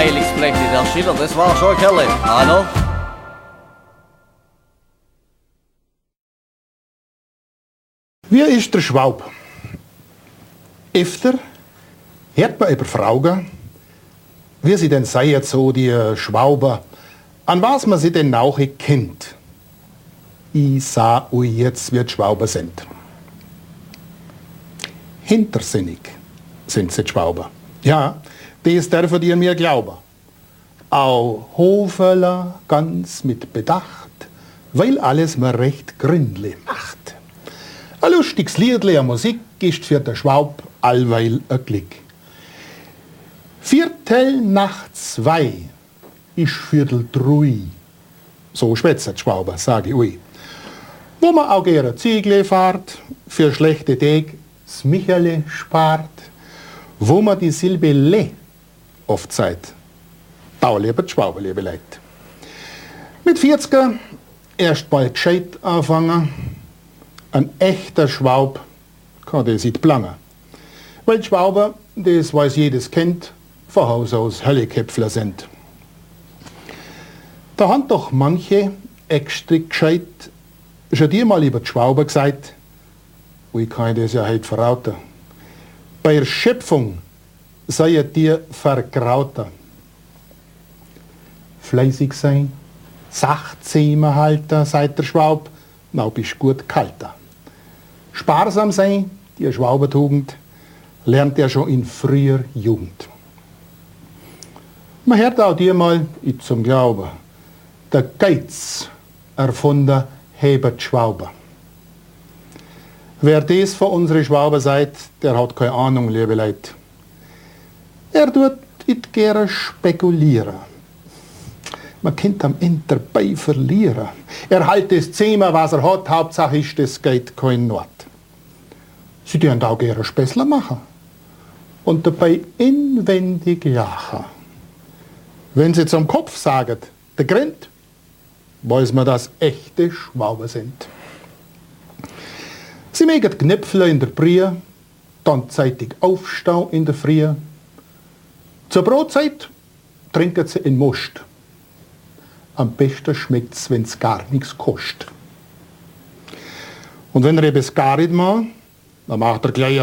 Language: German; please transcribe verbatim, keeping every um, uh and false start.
Heiligsbleche, der Schiller, das war schon ein Kerle. Einer? Wie ist der Schwab? Öfter hört man über Frauen, wie sie denn seien, so die Schwauber, an was man sie denn auch kennt. Ich sah euch jetzt, wie die Schwauber sind. Hintersinnig sind sie die Schwauber. Ja, das dürfen ihr mir glauben. Auch Hofeler ganz mit Bedacht, weil alles mir recht gründlich macht. Ein lustiges Liedle, eine Musik ist für den Schwab allweil ein Glück. Viertel nach zwei ist Viertel drei. So schwätzt die Schwauber, sage ich euch. Wo man auch gerne Ziegle fahrt, für schlechte Tage das Michele spart, wo man die Silbe Le oft sagt, da lieber die Schwauber, liebe Leute. Mit vierziger erst bald gescheit anfangen. Ein echter Schwab kann das nicht planen. Weil die Schwauber, das weiß jedes kennt, von Haus aus Hölleköpfler sind. Da haben doch manche extra gescheit schon dir mal über die Schwauber gesagt, ich kann das ja heute verraten. Bei der Schöpfung seid ihr vergrauter. Fleißig sein, Sachzähmer halten, seid der Schwab, na bist gut kalter. Sparsam sein, die Schwaubertugend, lernt er schon in früher Jugend. Man hört auch dir mal, ich zum Glauben, der Geiz erfunden Hebert Schwauber. Wer das von unseren Schwauber seid, der hat keine Ahnung, liebe Leute. Er tut nicht gerne spekulieren. Man könnte am Ende dabei verlieren. Er hält das Zimmer, was er hat, Hauptsache ist, es geht kein Not. Sie dürfen auch gerne Späßler machen und dabei inwendig lachen. Wenn sie zum Kopf sagen, der grinnt, weiß man, dass echte Schwauber sind. Sie mögen Knöpfle in der Brie, dann zeitig aufstehen in der Früh. Zur Brotzeit trinken sie in Most. Am besten schmeckt es, wenn es gar nichts kostet. Und wenn er etwas gar nicht macht, dann macht er gleich